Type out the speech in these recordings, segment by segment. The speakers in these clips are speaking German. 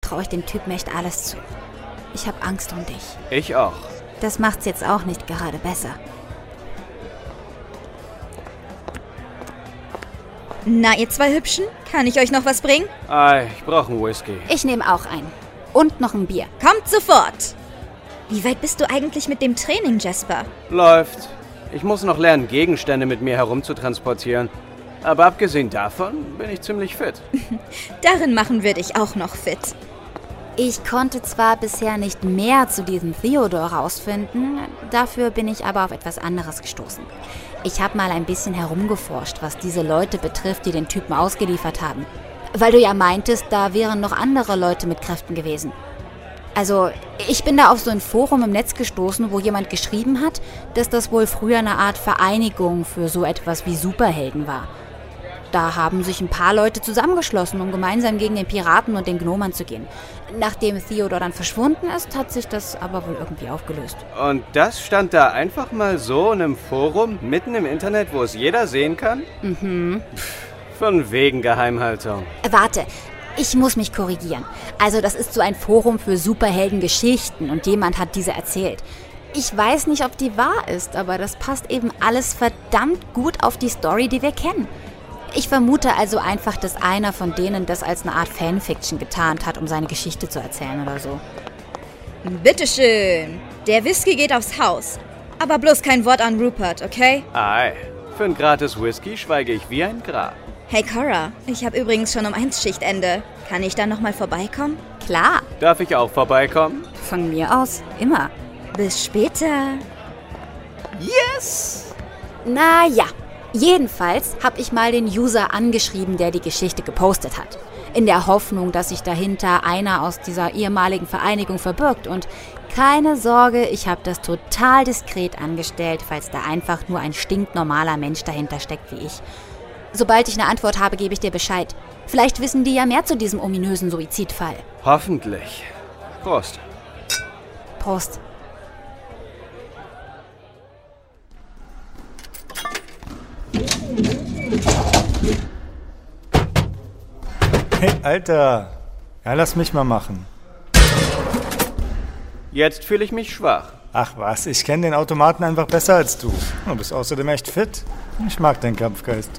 traue ich dem Typen echt alles zu. Ich habe Angst um dich. Ich auch. Das macht's jetzt auch nicht gerade besser. Na, ihr zwei Hübschen, kann ich euch noch was bringen? Ich brauche einen Whisky. Ich nehme auch einen. Und noch ein Bier. Kommt sofort! Wie weit bist du eigentlich mit dem Training, Jasper? Läuft. Ich muss noch lernen, Gegenstände mit mir herumzutransportieren. Aber abgesehen davon bin ich ziemlich fit. Darin machen wir dich auch noch fit. Ich konnte zwar bisher nicht mehr zu diesem Theodore rausfinden, dafür bin ich aber auf etwas anderes gestoßen. Ich habe mal ein bisschen herumgeforscht, was diese Leute betrifft, die den Typen ausgeliefert haben. Weil du ja meintest, da wären noch andere Leute mit Kräften gewesen. Also, ich bin da auf so ein Forum im Netz gestoßen, wo jemand geschrieben hat, dass das wohl früher eine Art Vereinigung für so etwas wie Superhelden war. Da haben sich ein paar Leute zusammengeschlossen, um gemeinsam gegen den Piraten und den Gnom anzugehen. Nachdem Theodore dann verschwunden ist, hat sich das aber wohl irgendwie aufgelöst. Und das stand da einfach mal so in einem Forum, mitten im Internet, wo es jeder sehen kann? Mhm. Von wegen Geheimhaltung. Warte, ich muss mich korrigieren. Also das ist so ein Forum für Superheldengeschichten und jemand hat diese erzählt. Ich weiß nicht, ob die wahr ist, aber das passt eben alles verdammt gut auf die Story, die wir kennen. Ich vermute also einfach, dass einer von denen das als eine Art Fanfiction getarnt hat, um seine Geschichte zu erzählen oder so. Bitteschön. Der Whisky geht aufs Haus. Aber bloß kein Wort an Rupert, okay? Für ein gratis Whisky schweige ich wie ein Grab. Hey Cora, ich habe übrigens schon um 1 Schichtende. Kann ich dann nochmal vorbeikommen? Klar, Darf ich auch vorbeikommen? von mir aus, immer. Bis später. Yes! Naja, jedenfalls habe ich mal den User angeschrieben, der die Geschichte gepostet hat. In der Hoffnung, dass sich dahinter einer aus dieser ehemaligen Vereinigung verbirgt. Und keine Sorge, ich habe das total diskret angestellt, falls da einfach nur ein stinknormaler Mensch dahinter steckt wie ich. Sobald ich eine Antwort habe, gebe ich dir Bescheid. Vielleicht wissen die ja mehr zu diesem ominösen Suizidfall. Hoffentlich. Prost. Prost. Hey, Alter. Ja, lass mich mal machen. Jetzt fühle ich mich schwach. Ach was, ich kenne den Automaten einfach besser als du. Du bist außerdem echt fit. Ich mag deinen Kampfgeist.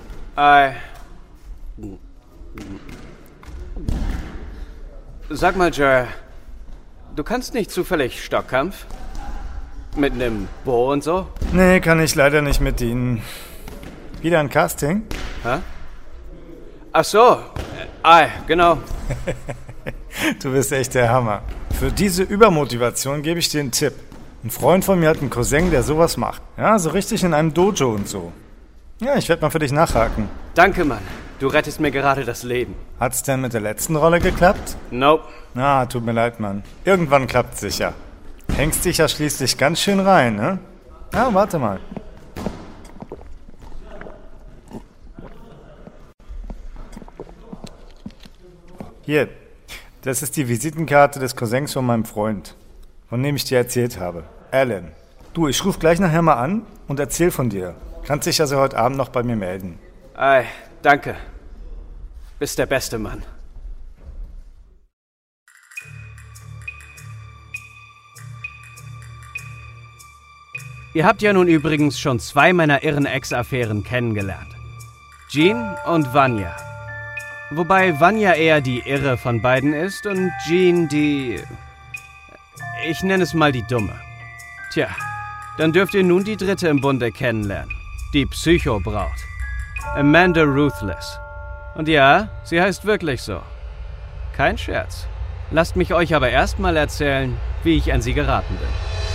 Sag mal, Jer, du kannst nicht zufällig Stockkampf? Mit nem Bo und so? Nee, kann ich leider nicht mit Ihnen. Wieder ein Casting? Hä? Ach so. Genau. Du bist echt der Hammer. Für diese Übermotivation gebe ich dir einen Tipp. Ein Freund von mir hat einen Cousin, der sowas macht. Ja, so richtig in einem Dojo und so. Ja, ich werde mal für dich nachhaken. Danke, Mann. Du rettest mir gerade das Leben. Hat's denn mit der letzten Rolle geklappt? Nope. Na, tut mir leid, Mann. Irgendwann klappt's sicher. Hängst dich ja schließlich ganz schön rein, ne? Ja, warte mal. Hier, das ist die Visitenkarte des Cousins von meinem Freund, von dem ich dir erzählt habe. Alan. Du, ich ruf gleich nachher mal an und erzähl von dir. Kannst dich also heute Abend noch bei mir melden. Danke. Bist der beste Mann. Ihr habt ja nun übrigens schon 2 meiner irren Ex-Affären kennengelernt. Jean und Vanya. Wobei Vanya eher die Irre von beiden ist und Jean die... Ich nenne es mal die Dumme. Tja, dann dürft ihr nun die dritte im Bunde kennenlernen. Die Psycho-Braut. Amanda Ruthless. Und ja, sie heißt wirklich so. Kein Scherz. Lasst mich euch aber erstmal erzählen, wie ich an sie geraten bin.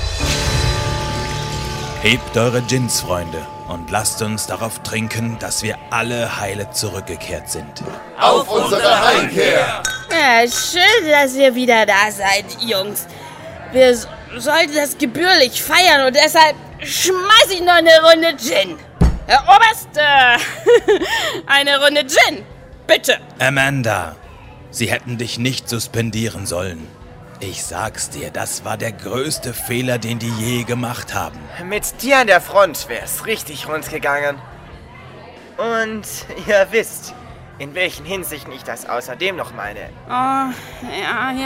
Hebt eure Gins, Freunde, und lasst uns darauf trinken, dass wir alle heile zurückgekehrt sind. Auf unsere Heimkehr! Ja, schön, dass ihr wieder da seid, Jungs. Wir sollten das gebührlich feiern und deshalb schmeiß ich noch eine Runde Gin. Herr Oberste, eine Runde Gin, bitte. Amanda, sie hätten dich nicht suspendieren sollen. Ich sag's dir, das war der größte Fehler, den die je gemacht haben. Mit dir an der Front wär's richtig rund gegangen. Und ihr wisst, in welchen Hinsichten ich das außerdem noch meine. Oh, ja,